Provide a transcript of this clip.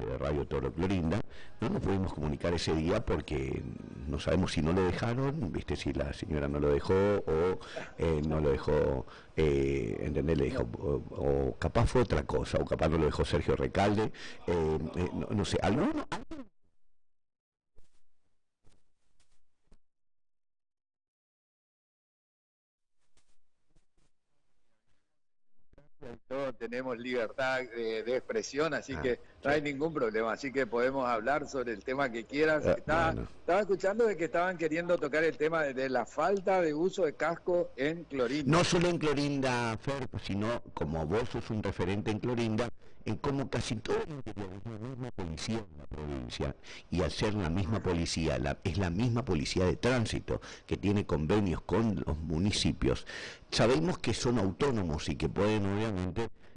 de Radio Toro Clorinda, no nos pudimos comunicar ese día porque no sabemos si no lo dejaron, viste, si la señora no lo dejó o no lo dejó, ¿entendés? Le dijo, o capaz fue otra cosa, o capaz no lo dejó Sergio Recalde, no sé, algo. Todos tenemos libertad de expresión, así Ah, que no sí. hay ningún problema, así que podemos hablar sobre el tema que quieras. Bueno. Estaba escuchando de que estaban queriendo tocar el tema de la falta de uso de casco en No Clorinda. solo en Clorinda, Fer, sino como vos sos un referente en Clorinda, en como casi todo el interior es la misma policía en la provincia, y al ser la misma policía, es la misma policía de tránsito que tiene convenios con los municipios, sabemos que son autónomos y que pueden obviamente